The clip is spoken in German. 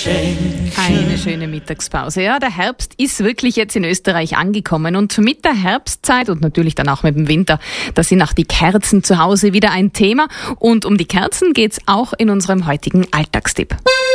schenken. Eine schöne Mittagspause. Ja, der Herbst ist wirklich jetzt in Österreich angekommen und mit der Herbstzeit und natürlich dann auch mit dem Winter, da sind auch die Kerzen zu Hause wieder ein Thema und um die Kerzen geht's auch in unserem heutigen Alltagstipp.